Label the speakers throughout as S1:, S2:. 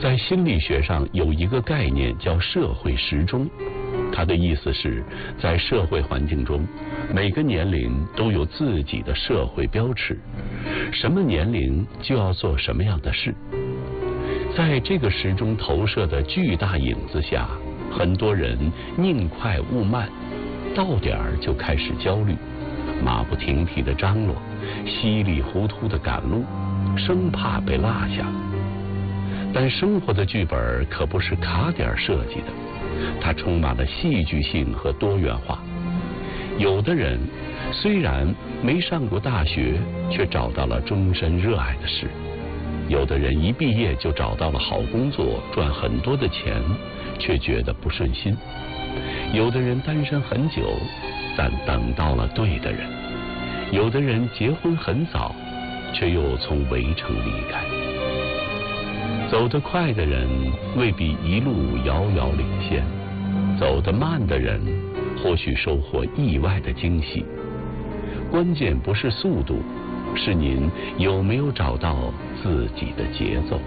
S1: 在心理学上有一个概念叫社会时钟，它的意思是在社会环境中，每个年龄都有自己的社会标尺，什么年龄就要做什么样的事。在这个时钟投射的巨大影子下，很多人宁快勿慢，到点儿就开始焦虑，马不停蹄地张罗，稀里糊涂地赶路，生怕被落下。但生活的剧本可不是卡点设计的，它充满了戏剧性和多元化。有的人虽然没上过大学，却找到了终身热爱的事；有的人一毕业就找到了好工作，赚很多的钱，却觉得不顺心；有的人单身很久，但等到了对的人；有的人结婚很早，却又从围城离开。走得快的人未必一路遥遥领先，走得慢的人或许收获意外的惊喜。关键不是速度，是您有没有找到自己的节奏。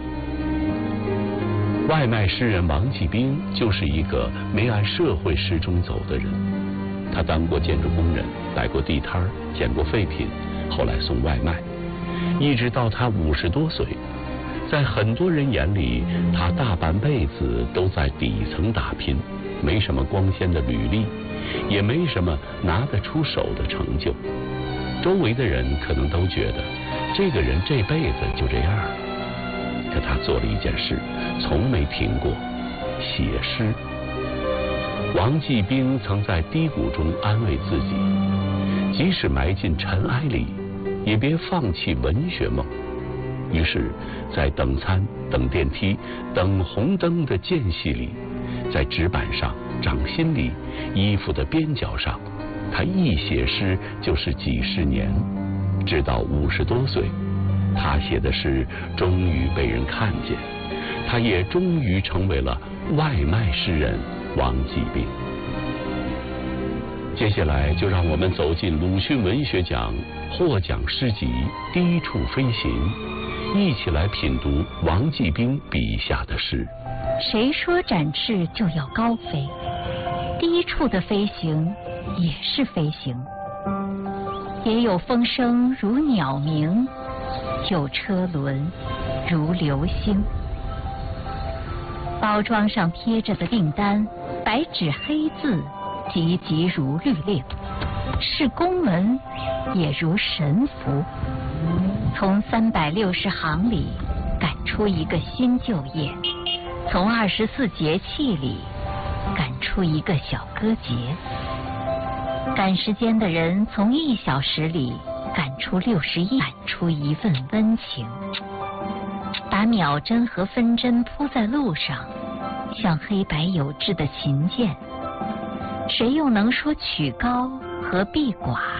S1: 外卖诗人王继兵就是一个没按社会时钟走的人。他当过建筑工人，摆过地摊，捡过废品，后来送外卖，一直到他50多岁。在很多人眼里，他大半辈子都在底层打拼，没什么光鲜的履历，也没什么拿得出手的成就。周围的人可能都觉得这个人这辈子就这样，可他做了一件事，从没停过，写诗。王继兵曾在低谷中安慰自己，即使埋进尘埃里，也别放弃文学梦。于是在等餐、等电梯、等红灯的间隙里，在纸板上、掌心里、衣服的边角上，他一写诗就是几十年，直到50多岁，他写的诗终于被人看见，他也终于成为了外卖诗人王继兵。接下来就让我们走进鲁迅文学奖获奖诗集《低处飞行》，一起来品读王继兵笔下的诗。
S2: 谁说展翅就要高飞？低处的飞行也是飞行，也有风声如鸟鸣，有车轮如流星。包装上贴着的订单，白纸黑字，急急如律令，是公文也如神符。从360行里赶出一个新就业，从24节气里赶出一个小歌节。赶时间的人从1小时里赶出61，赶出一份温情。把秒针和分针铺在路上，像黑白有致的琴键。谁又能说曲高和闭寡？